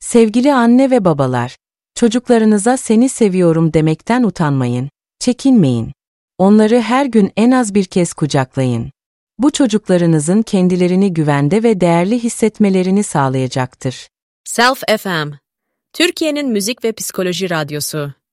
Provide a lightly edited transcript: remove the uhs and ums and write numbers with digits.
Sevgili anne ve babalar, çocuklarınıza seni seviyorum demekten utanmayın, çekinmeyin. Onları her gün en az bir kez kucaklayın. Bu çocuklarınızın kendilerini güvende ve değerli hissetmelerini sağlayacaktır. Self FM, Türkiye'nin müzik ve psikoloji radyosu.